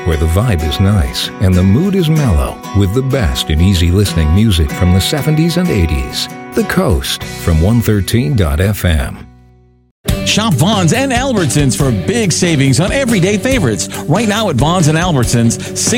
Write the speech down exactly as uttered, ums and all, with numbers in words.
where the vibe is nice and the mood is mellow, with the best in easy listening music from the seventies and eighties. The Coast from one thirteen dot f m. Shop Vons and Albertsons for big savings on everyday favorites. Right now at Vons and Albertsons,